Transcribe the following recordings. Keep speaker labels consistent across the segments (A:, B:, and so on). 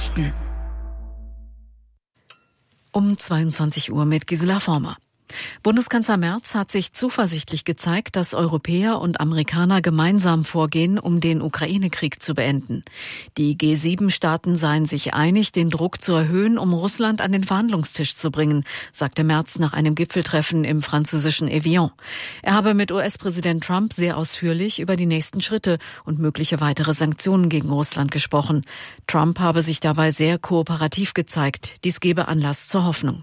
A: Nachrichten. Um 22 Uhr mit Gisela Former. Bundeskanzler Merz hat sich zuversichtlich gezeigt, dass Europäer und Amerikaner gemeinsam vorgehen, um den Ukraine-Krieg zu beenden. Die G7-Staaten seien sich einig, den Druck zu erhöhen, um Russland an den Verhandlungstisch zu bringen, sagte Merz nach einem Gipfeltreffen im französischen Evian. Er habe mit US-Präsident Trump sehr ausführlich über die nächsten Schritte und mögliche weitere Sanktionen gegen Russland gesprochen. Trump habe sich dabei sehr kooperativ gezeigt. Dies gebe Anlass zur Hoffnung.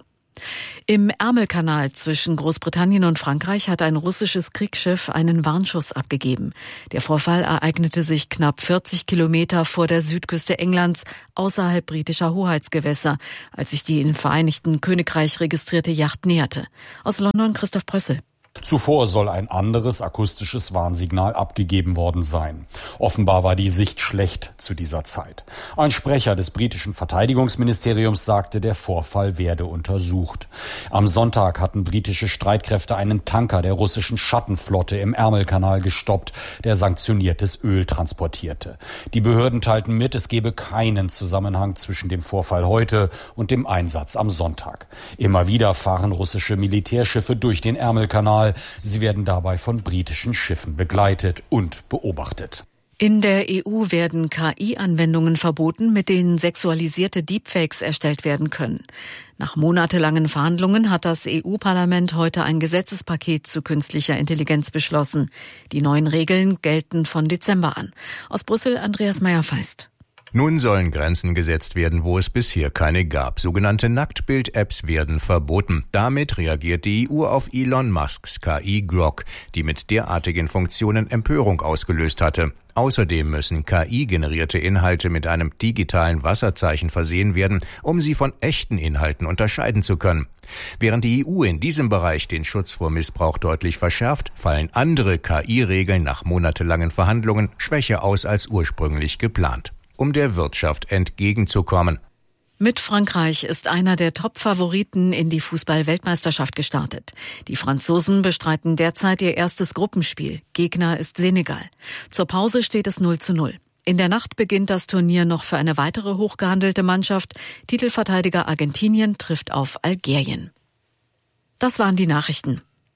A: Im Ärmelkanal zwischen Großbritannien und Frankreich hat ein russisches Kriegsschiff einen Warnschuss abgegeben. Der Vorfall ereignete sich knapp 40 Kilometer vor der Südküste Englands, außerhalb britischer Hoheitsgewässer, als sich die im Vereinigten Königreich registrierte Yacht näherte. Aus London Christoph Brössel.
B: Zuvor soll ein anderes akustisches Warnsignal abgegeben worden sein. Offenbar war die Sicht schlecht zu dieser Zeit. Ein Sprecher des britischen Verteidigungsministeriums sagte, der Vorfall werde untersucht. Am Sonntag hatten britische Streitkräfte einen Tanker der russischen Schattenflotte im Ärmelkanal gestoppt, der sanktioniertes Öl transportierte. Die Behörden teilten mit, es gebe keinen Zusammenhang zwischen dem Vorfall heute und dem Einsatz am Sonntag. Immer wieder fahren russische Militärschiffe durch den Ärmelkanal. Sie werden dabei von britischen Schiffen begleitet und beobachtet.
A: In der EU werden KI-Anwendungen verboten, mit denen sexualisierte Deepfakes erstellt werden können. Nach monatelangen Verhandlungen hat das EU-Parlament heute ein Gesetzespaket zu künstlicher Intelligenz beschlossen. Die neuen Regeln gelten von Dezember an. Aus Brüssel Andreas Meyer-Feist.
C: Nun sollen Grenzen gesetzt werden, wo es bisher keine gab. Sogenannte Nacktbild-Apps werden verboten. Damit reagiert die EU auf Elon Musks KI Grok, die mit derartigen Funktionen Empörung ausgelöst hatte. Außerdem müssen KI-generierte Inhalte mit einem digitalen Wasserzeichen versehen werden, um sie von echten Inhalten unterscheiden zu können. Während die EU in diesem Bereich den Schutz vor Missbrauch deutlich verschärft, fallen andere KI-Regeln nach monatelangen Verhandlungen schwächer aus als ursprünglich geplant. Um der Wirtschaft entgegenzukommen.
A: Mit Frankreich ist einer der Top-Favoriten in die Fußball-Weltmeisterschaft gestartet. Die Franzosen bestreiten derzeit ihr erstes Gruppenspiel. Gegner ist Senegal. Zur Pause steht es 0:0. In der Nacht beginnt das Turnier noch für eine weitere hochgehandelte Mannschaft. Titelverteidiger Argentinien trifft auf Algerien. Das waren die Nachrichten.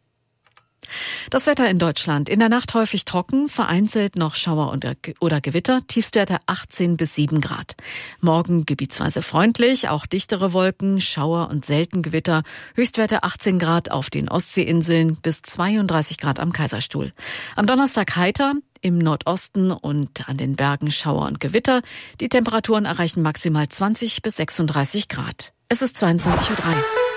A: Das Wetter in Deutschland. In der Nacht häufig trocken, vereinzelt noch Schauer oder Gewitter, Tiefstwerte 18 bis 7 Grad. Morgen gebietsweise freundlich, auch dichtere Wolken, Schauer und selten Gewitter, Höchstwerte 18 Grad auf den Ostseeinseln bis 32 Grad am Kaiserstuhl. Am Donnerstag heiter, im Nordosten und an den Bergen Schauer und Gewitter. Die Temperaturen erreichen maximal 20 bis 36 Grad. Es ist 22:03 Uhr.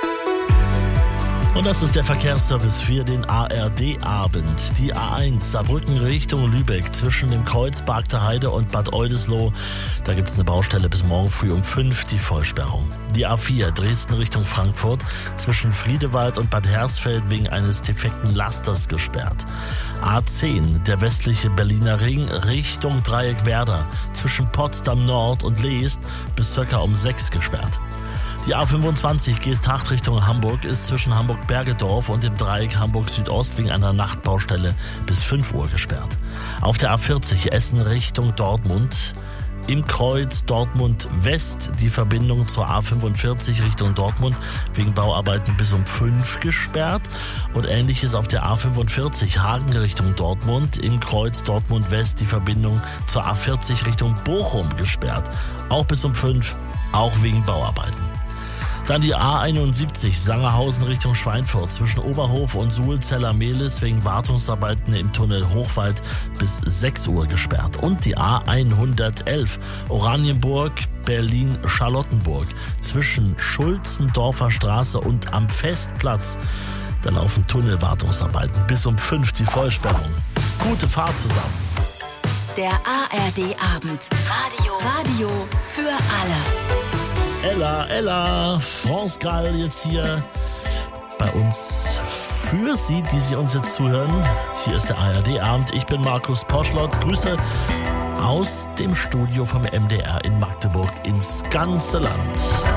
D: Und das ist der Verkehrsservice für den ARD-Abend. Die A1 Saarbrücken Richtung Lübeck zwischen dem Kreuz Bargter Heide und Bad Oldesloe. Da gibt's eine Baustelle bis morgen früh um 5, die Vollsperrung. Die A4 Dresden Richtung Frankfurt zwischen Friedewald und Bad Hersfeld wegen eines defekten Lasters gesperrt. A10 der westliche Berliner Ring Richtung Dreieck Werder zwischen Potsdam Nord und Leest bis ca. um 6 gesperrt. Die A25 Geesthacht Richtung Hamburg ist zwischen Hamburg-Bergedorf und dem Dreieck Hamburg-Südost wegen einer Nachtbaustelle bis 5 Uhr gesperrt. Auf der A40 Essen Richtung Dortmund im Kreuz Dortmund West die Verbindung zur A45 Richtung Dortmund wegen Bauarbeiten bis um 5 gesperrt und ähnliches auf der A45 Hagen Richtung Dortmund im Kreuz Dortmund West die Verbindung zur A40 Richtung Bochum gesperrt, auch bis um 5, auch wegen Bauarbeiten. Dann die A71 Sangerhausen Richtung Schweinfurt zwischen Oberhof und Suhlzeller-Mehlis wegen Wartungsarbeiten im Tunnel Hochwald bis 6 Uhr gesperrt. Und die A111 Oranienburg Berlin-Charlottenburg zwischen Schulzendorfer Straße und am Festplatz. Da laufen Tunnelwartungsarbeiten bis um 5 die Vollsperrung. Gute Fahrt zusammen.
E: Der ARD-Abend. Radio für alle.
D: Ella, France Gall jetzt hier bei uns für Sie, die Sie uns jetzt zuhören. Hier ist der ARD-Abend. Ich bin Markus Poschlott. Grüße aus dem Studio vom MDR in Magdeburg ins ganze Land.